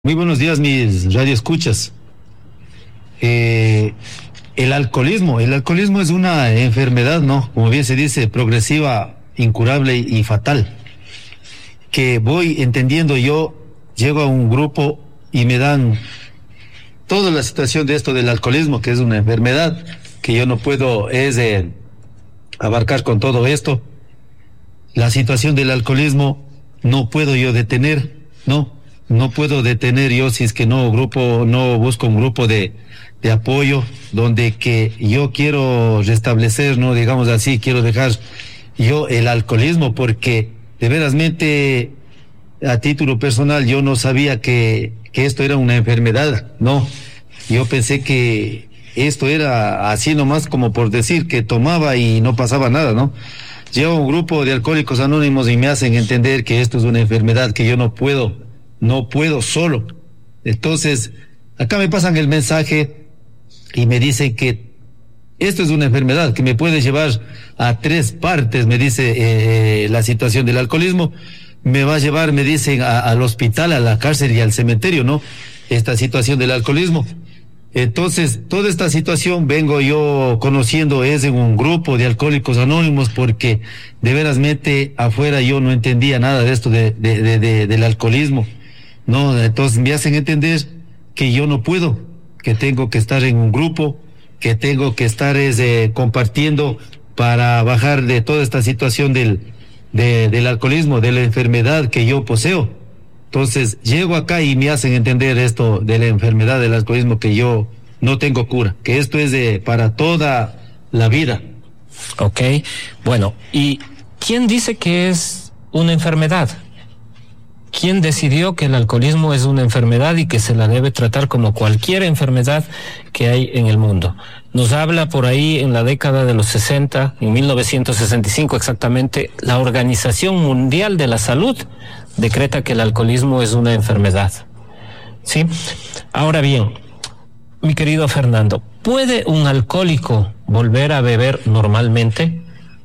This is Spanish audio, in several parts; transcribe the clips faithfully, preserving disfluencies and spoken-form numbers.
Muy buenos días, mis radioescuchas. Eh, el alcoholismo, el alcoholismo es una enfermedad, ¿no? Como bien se dice, progresiva, incurable y fatal. Que voy entendiendo yo, llego a un grupo y me dan toda la situación de esto del alcoholismo, que es una enfermedad que yo no puedo es eh, abarcar con todo esto. La situación del alcoholismo no puedo yo detener, ¿no? No puedo detener yo si es que no grupo, no busco un grupo de, de apoyo donde que yo quiero restablecer, no digamos así, quiero dejar yo el alcoholismo, porque de verasmente a título personal yo no sabía que, que esto era una enfermedad, no. Yo pensé que esto era así nomás como por decir que tomaba y no pasaba nada, ¿no? Llevo un grupo de alcohólicos anónimos y me hacen entender que esto es una enfermedad, que yo no puedo No puedo solo. Entonces, acá me pasan el mensaje y me dicen que esto es una enfermedad que me puede llevar a tres partes, me dice eh, la situación del alcoholismo. Me va a llevar, me dicen, a, al hospital, a la cárcel y al cementerio, ¿no? Esta situación del alcoholismo. Entonces, toda esta situación vengo yo conociendo es en un grupo de alcohólicos anónimos, porque de verasmente afuera yo no entendía nada de esto de, de, de, de, del alcoholismo. No, entonces me hacen entender que yo no puedo, que tengo que estar en un grupo, que tengo que estar es, eh, compartiendo para bajar de toda esta situación del, de, del alcoholismo, de la enfermedad que yo poseo. Entonces llego acá y me hacen entender esto de la enfermedad del alcoholismo, que yo no tengo cura, que esto es de para toda la vida. Ok, bueno, ¿y quién dice que es una enfermedad? ¿Quién decidió que el alcoholismo es una enfermedad y que se la debe tratar como cualquier enfermedad que hay en el mundo? Nos habla por ahí en la década de los sesenta, en mil novecientos sesenta y cinco exactamente, la Organización Mundial de la Salud decreta que el alcoholismo es una enfermedad. ¿Sí? Ahora bien, mi querido Fernando, ¿puede un alcohólico volver a beber normalmente?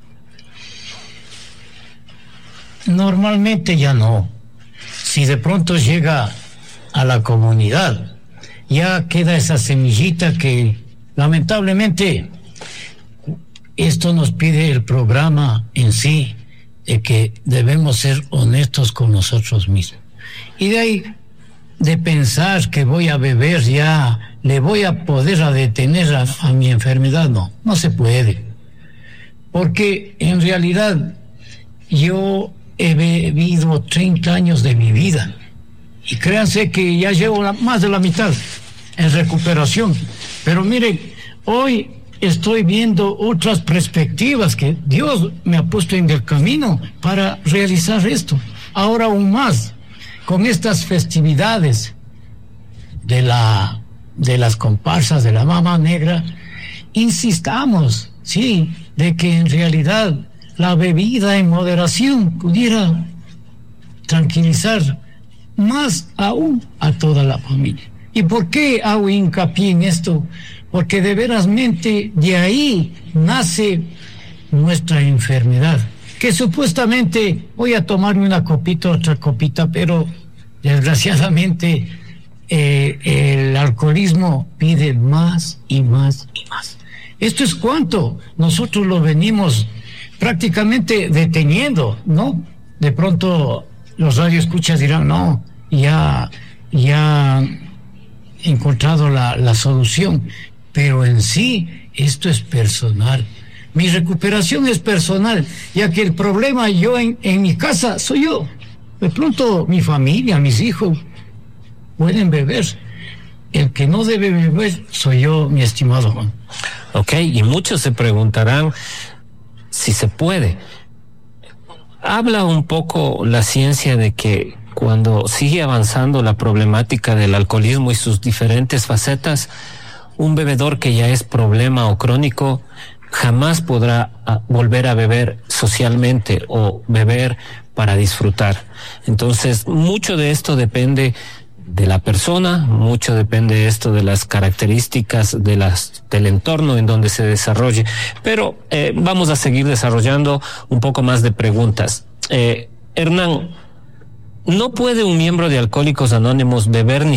Normalmente ya no. Si de pronto llega a la comunidad, ya queda esa semillita que lamentablemente esto nos pide el programa en sí, de que debemos ser honestos con nosotros mismos. Y de ahí, de pensar que voy a beber ya, le voy a poder a detener a, a mi enfermedad, no, no se puede. Porque en realidad yo he bebido treinta años de mi vida y créanse que ya llevo la, más de la mitad en recuperación, pero miren, hoy estoy viendo otras perspectivas que Dios me ha puesto en el camino para realizar esto. Ahora aún más con estas festividades de la de las comparsas de la Mama Negra, insistamos, sí, de que en realidad la bebida en moderación pudiera tranquilizar más aún a toda la familia. ¿Y por qué hago hincapié en esto? Porque de verasmente de ahí nace nuestra enfermedad, que supuestamente voy a tomarme una copita, otra copita, pero desgraciadamente eh, el alcoholismo pide más y más y más. Esto es cuanto nosotros lo venimos prácticamente deteniendo, ¿no? De pronto los radioescuchas dirán, no, ya, ya he encontrado la, la solución, pero en sí esto es personal. Mi recuperación es personal, ya que el problema yo en, en mi casa soy yo. De pronto mi familia, mis hijos pueden beber. El que no debe beber soy yo, mi estimado Juan. Ok, y muchos se preguntarán si se puede. Habla un poco la ciencia de que cuando sigue avanzando la problemática del alcoholismo y sus diferentes facetas, un bebedor que ya es problema o crónico jamás podrá a, volver a beber socialmente o beber para disfrutar. Entonces, mucho de esto depende de la persona, mucho depende de esto de las características de las, del entorno en donde se desarrolle. Pero eh, vamos a seguir desarrollando un poco más de preguntas. Eh, Hernán, no puede un miembro de Alcohólicos Anónimos beber ni